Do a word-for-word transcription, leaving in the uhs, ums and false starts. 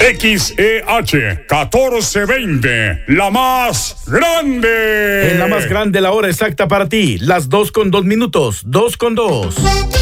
X E H catorce veinte, la más grande. En la más grande, la hora exacta para ti, las dos con dos minutos, dos con dos.